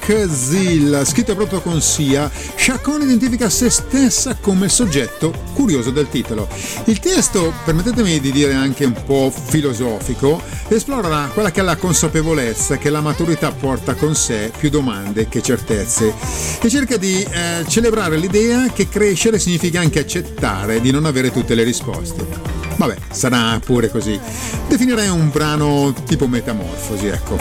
Mark Zill, scritto proprio con Sia, Chacon identifica se stessa come soggetto curioso del titolo. Il testo, permettetemi di dire anche un po' filosofico, esplora quella che è la consapevolezza che la maturità porta con sé più domande che certezze e cerca di celebrare l'idea che crescere significa anche accettare di non avere tutte le risposte. Vabbè, sarà pure così. Definirei un brano tipo Metamorfosi, ecco.